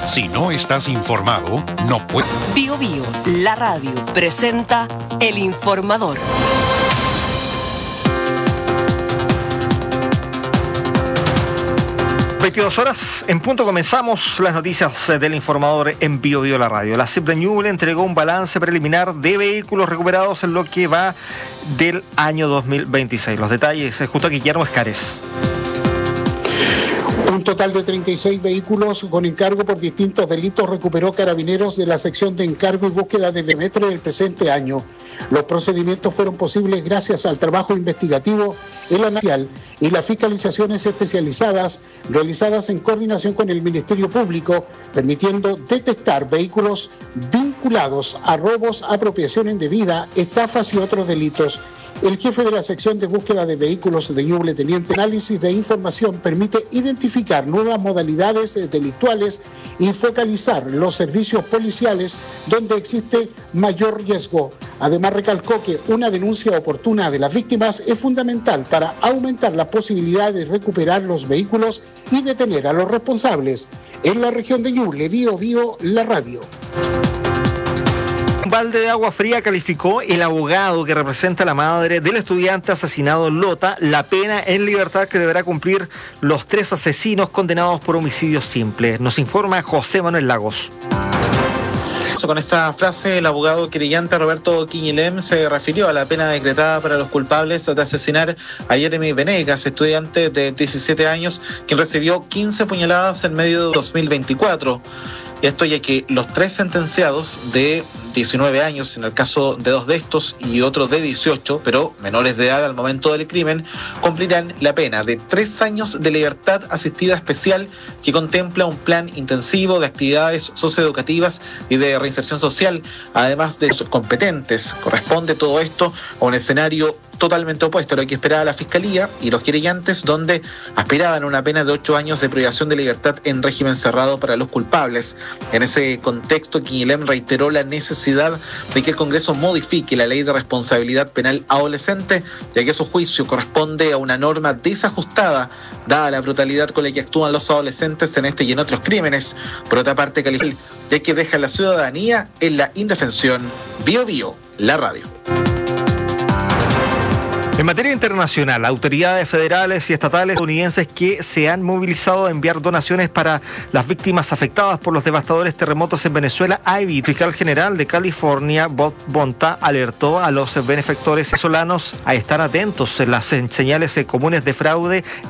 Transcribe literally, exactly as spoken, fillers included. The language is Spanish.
Si no estás informado, no puedes. Bio Bio, la radio, presenta El Informador. veintidós horas en punto, comenzamos las noticias del Informador en Bio Bio la radio. La C I P de Ñuble entregó un balance preliminar de vehículos recuperados en lo que va del año dos mil veintiséis. Los detalles junto a Guillermo Escares. Un total de treinta y seis vehículos con encargo por distintos delitos recuperó Carabineros de la sección de encargo y búsqueda de Demetre del presente año. Los procedimientos fueron posibles gracias al trabajo investigativo, el análisis y las fiscalizaciones especializadas realizadas en coordinación con el Ministerio Público, permitiendo detectar vehículos vinculados a robos, apropiación indebida, estafas y otros delitos. El jefe de la sección de búsqueda de vehículos de Ñuble, teniente análisis de información, permite identificar nuevas modalidades delictuales y focalizar los servicios policiales donde existe mayor riesgo. Además, recalcó que una denuncia oportuna de las víctimas es fundamental para aumentar la posibilidad de recuperar los vehículos y detener a los responsables. En la región de Ñuble, Bio Bio, la radio. Un balde de agua fría calificó el abogado que representa a la madre del estudiante asesinado en Lota la pena en libertad que deberá cumplir los tres asesinos condenados por homicidio simple. Nos informa José Manuel Lagos. Con esta frase, el abogado querellante Roberto Quiñilem se refirió a la pena decretada para los culpables de asesinar a Jeremy Venegas, estudiante de diecisiete años, quien recibió quince puñaladas en medio de dos mil veinticuatro. Esto ya que los tres sentenciados de diecinueve años, en el caso de dos de estos, y otros de dieciocho, pero menores de edad al momento del crimen, cumplirán la pena de tres años de libertad asistida especial que contempla un plan intensivo de actividades socioeducativas y de reinserción social, además de sus competentes. Corresponde todo esto a un escenario totalmente opuesto a lo que esperaba la Fiscalía y los querellantes, donde aspiraban a una pena de ocho años de privación de libertad en régimen cerrado para los culpables. En ese contexto, Quiñilem reiteró la necesidad de que el Congreso modifique la ley de responsabilidad penal adolescente, ya que su juicio corresponde a una norma desajustada, dada la brutalidad con la que actúan los adolescentes en este y en otros crímenes. Por otra parte, califica ya que deja a la ciudadanía en la indefensión. Bio Bio, la radio. En materia internacional, autoridades federales y estatales estadounidenses que se han movilizado a enviar donaciones para las víctimas afectadas por los devastadores terremotos en Venezuela. El fiscal general de California, Bob Bonta, alertó a los benefactores venezolanos a estar atentos en las señales comunes de fraude